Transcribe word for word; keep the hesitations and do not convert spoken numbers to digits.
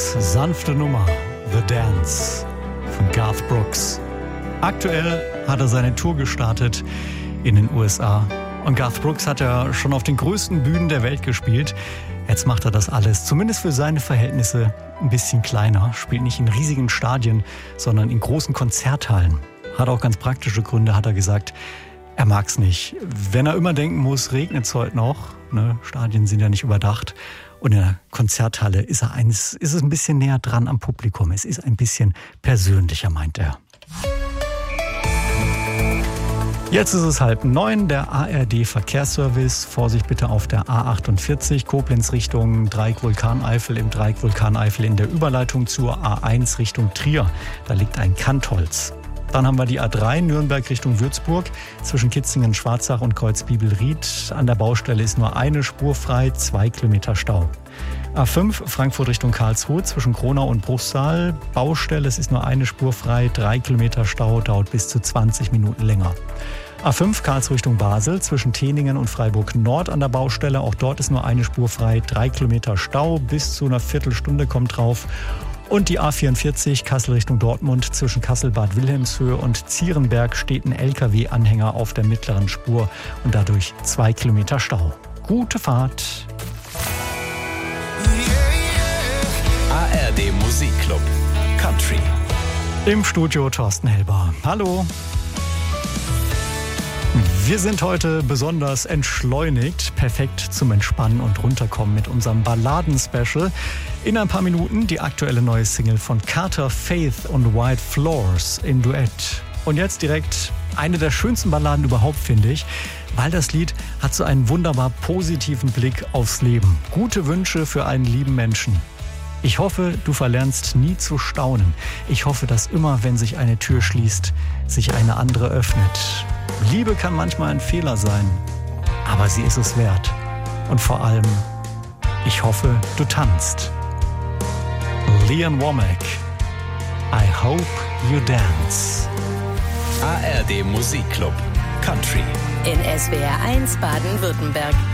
Ganz sanfte Nummer, The Dance von Garth Brooks. Aktuell hat er seine Tour gestartet in den U S A. Und Garth Brooks hat ja schon auf den größten Bühnen der Welt gespielt. Jetzt macht er das alles, zumindest für seine Verhältnisse, ein bisschen kleiner. Spielt nicht in riesigen Stadien, sondern in großen Konzerthallen. Hat auch ganz praktische Gründe, hat er gesagt. Er mag's nicht. Wenn er immer denken muss, regnet es heute noch. Ne? Stadien sind ja nicht überdacht. Und in der Konzerthalle ist, er eins, ist es ein bisschen näher dran am Publikum. Es ist ein bisschen persönlicher, meint er. Jetzt ist es halb neun, der A R D-Verkehrsservice. Vorsicht bitte auf der A achtundvierzig, Koblenz Richtung Dreieck-Vulkaneifel, im Dreieck-Vulkaneifel in der Überleitung zur A eins Richtung Trier. Da liegt ein Kantholz. Dann haben wir die A drei, Nürnberg Richtung Würzburg, zwischen Kitzingen, Schwarzach und Kreuzbibelried. An der Baustelle ist nur eine Spur frei, zwei Kilometer Stau. A fünf, Frankfurt Richtung Karlsruhe, zwischen Kronau und Bruchsal. Baustelle, es ist nur eine Spur frei, drei Kilometer Stau, dauert bis zu zwanzig Minuten länger. A fünf, Karlsruhe Richtung Basel, zwischen Teningen und Freiburg Nord an der Baustelle. Auch dort ist nur eine Spur frei, drei Kilometer Stau, bis zu einer Viertelstunde kommt drauf. Und die A vierundvierzig, Kassel Richtung Dortmund, zwischen Kassel-Bad Wilhelmshöhe und Zierenberg steht ein L K W-Anhänger auf der mittleren Spur und dadurch zwei Kilometer Stau. Gute Fahrt! A R D Musikclub Country. Im Studio Thorsten Helber. Hallo! Wir sind heute besonders entschleunigt, perfekt zum Entspannen und Runterkommen mit unserem Balladen-Special. In ein paar Minuten die aktuelle neue Single von Carter Faith und White Floors in Duett. Und jetzt direkt eine der schönsten Balladen überhaupt, finde ich, weil das Lied hat so einen wunderbar positiven Blick aufs Leben. Gute Wünsche für einen lieben Menschen. Ich hoffe, du verlernst nie zu staunen. Ich hoffe, dass immer, wenn sich eine Tür schließt, sich eine andere öffnet. Liebe kann manchmal ein Fehler sein, aber sie ist es wert. Und vor allem, ich hoffe, du tanzt. Lee Ann Womack, I hope you dance. A R D Musikclub Country. In S W R eins Baden-Württemberg.